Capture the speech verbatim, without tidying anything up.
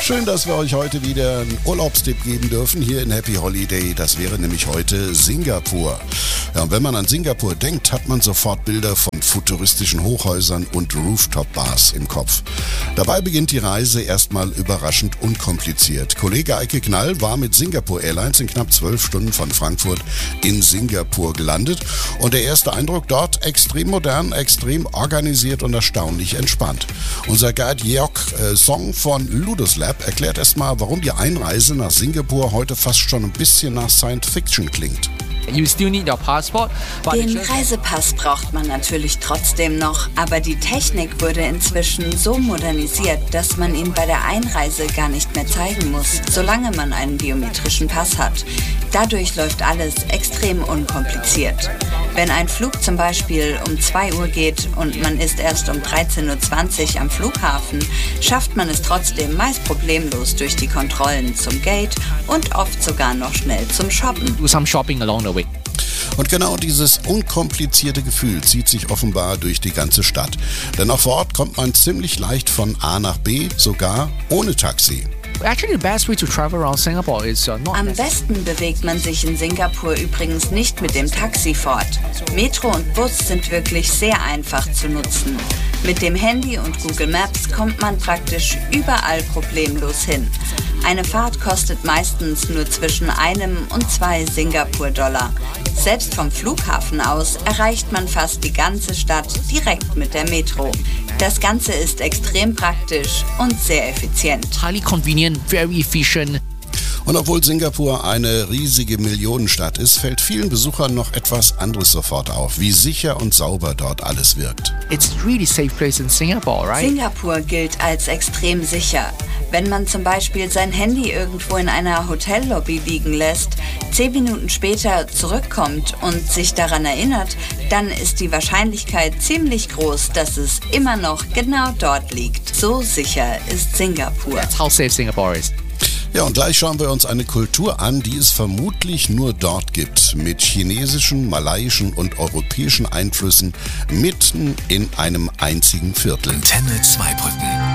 Schön, dass wir euch heute wieder einen Urlaubstipp geben dürfen hier in Happy Holiday. Das wäre nämlich heute Singapur. Ja, und wenn man an Singapur denkt, hat man sofort Bilder von futuristischen Hochhäusern und Rooftop-Bars im Kopf. Dabei beginnt die Reise erstmal überraschend unkompliziert. Kollege Eike Knall war mit Singapore Airlines in knapp zwölf Stunden von Frankfurt in Singapur gelandet. Und der erste Eindruck dort extrem modern, extrem organisiert und erstaunlich entspannt. Unser Guide Jörg äh, Song von Ludus Lab erklärt erstmal, warum die Einreise nach Singapur heute fast schon ein bisschen nach Science Fiction klingt. You still need your passport, but Den Reisepass braucht man natürlich trotzdem noch, aber die Technik wurde inzwischen so modernisiert, dass man ihn bei der Einreise gar nicht mehr zeigen muss, solange man einen biometrischen Pass hat. Dadurch läuft alles extrem unkompliziert. Wenn ein Flug zum Beispiel um zwei Uhr geht und man ist erst um dreizehn Uhr zwanzig am Flughafen, schafft man es trotzdem meist problemlos durch die Kontrollen zum Gate und oft sogar noch schnell zum Shoppen. do some shopping along the way. Und genau dieses unkomplizierte Gefühl zieht sich offenbar durch die ganze Stadt. Denn auch vor Ort kommt man ziemlich leicht von A nach B, sogar ohne Taxi. Actually, the best way to travel around Singapore is uh, not Am besten bewegt man sich in Singapur übrigens nicht mit dem Taxi fort. Metro und Bus sind wirklich sehr einfach zu nutzen. Mit dem Handy und Google Maps kommt man praktisch überall problemlos hin. Eine Fahrt kostet meistens nur zwischen einem und zwei Singapur-Dollar. Selbst vom Flughafen aus erreicht man fast die ganze Stadt direkt mit der Metro. Das Ganze ist extrem praktisch und sehr effizient. highly convenient, very efficient. Und obwohl Singapur eine riesige Millionenstadt ist, fällt vielen Besuchern noch etwas anderes sofort auf, wie sicher und sauber dort alles wirkt. It's a really safe place in Singapore, right? Singapur gilt als extrem sicher. Wenn man zum Beispiel sein Handy irgendwo in einer Hotellobby liegen lässt, zehn Minuten später zurückkommt und sich daran erinnert, dann ist die Wahrscheinlichkeit ziemlich groß, dass es immer noch genau dort liegt. So sicher ist Singapur. That's how safe Singapore is. Ja, und gleich schauen wir uns eine Kultur an, die es vermutlich nur dort gibt, mit chinesischen, malaiischen und europäischen Einflüssen mitten in einem einzigen Viertel. Antenne Zweibrücken.